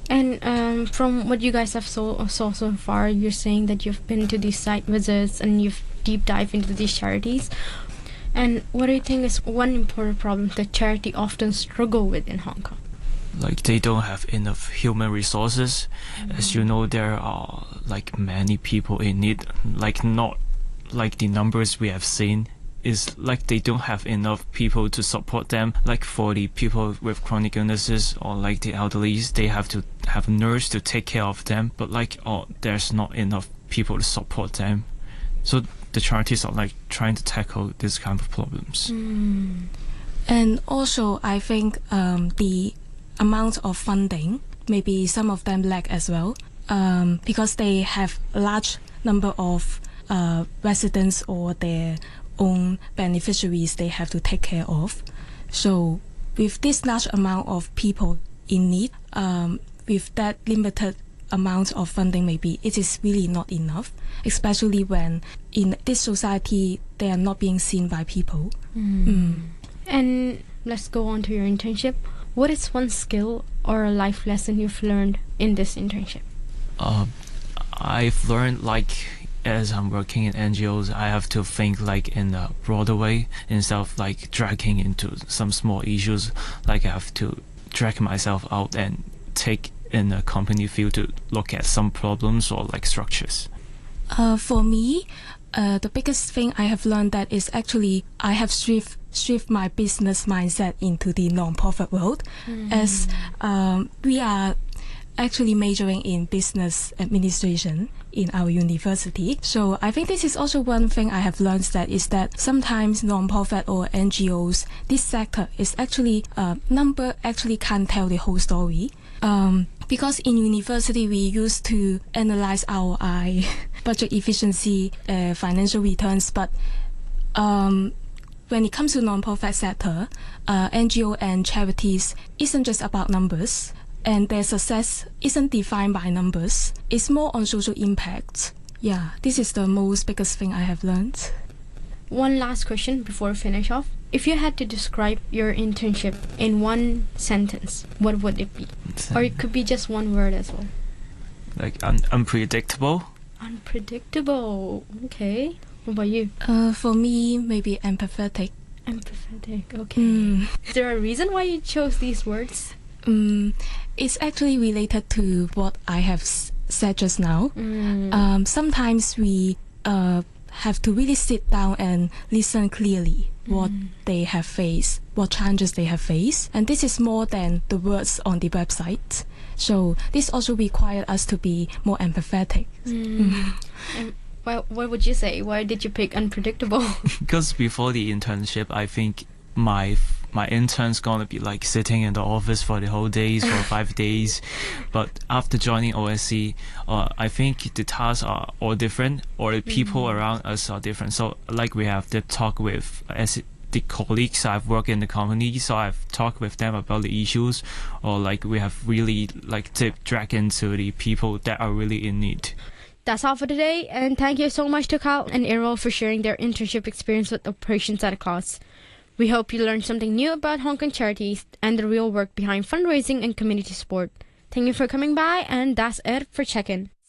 And from what you guys have saw so far, you're saying that you've been to these site visits and you've deep dive into these charities. And what do you think is one important problem that charity often struggle with in Hong Kong? Like they don't have enough human resources. As you know, there are like many people in need, like not like the numbers we have seen is like they don't have enough people to support them. Like for the people with chronic illnesses or like the elderly, they have to have a nurse to take care of them, but like there's not enough people to support them. So the charities are like trying to tackle this kind of problems. And also, I think the amount of funding, maybe some of them lack as well, because they have a large number of residents or their own beneficiaries they have to take care of. So with this large amount of people in need, with that limited amount of funding, maybe it is really not enough, especially when in this society they are not being seen by people. And let's go on to your internship. What is one skill or a life lesson you've learned in this internship? I've learned like as I'm working in NGOs, I have to think like in a broader way instead of like dragging into some small issues. Like I have to drag myself out and take in a company field to look at some problems or like structures. For me, the biggest thing I have learned that is actually I have shift my business mindset into the non-profit world, as we are actually majoring in business administration in our university. So I think this is also one thing I have learned, that is that sometimes non-profit or NGOs, this sector is actually number actually can't tell the whole story. Because in university we used to analyze ROI, budget efficiency, financial returns, but when it comes to non-profit sector, NGO and charities isn't just about numbers, and their success isn't defined by numbers. It's more on social impact. Yeah, this is the most biggest thing I have learned. One last question before we finish off. If you had to describe your internship in one sentence, what would it be? Or it could be just one word as well. Like unpredictable. Unpredictable. Okay. What about you? For me, maybe empathetic. Empathetic. Okay. Is there a reason why you chose these words? It's actually related to what I have said just now. Sometimes we have to really sit down and listen clearly what they have faced, what challenges they have faced, and this is more than the words on the website. So this also requires us to be more empathetic. And what would you say? Why did you pick unpredictable? Because before the internship, I think my intern's gonna be like sitting in the office for the whole days for 5 days, but after joining OSC, I think the tasks are all different, or the people around us are different. So like we have the talk with the colleagues I've worked in the company, so I've talked with them about the issues, or like we have really like drag into the people that are really in need. That's all for today, and thank you so much to Kyle and Errol for sharing their internship experience with Operation Santa Claus. We hope you learned something new about Hong Kong charities and the real work behind fundraising and community support. Thank you for coming by, and that's it for Check-In.